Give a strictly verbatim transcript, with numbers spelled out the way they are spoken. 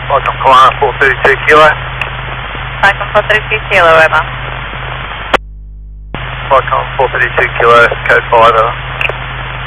Welcome, Kalana, four thirty-two kilo. Welcome, four thirty-two kilo, over. Welcome, four thirty-two kilo, code five, over.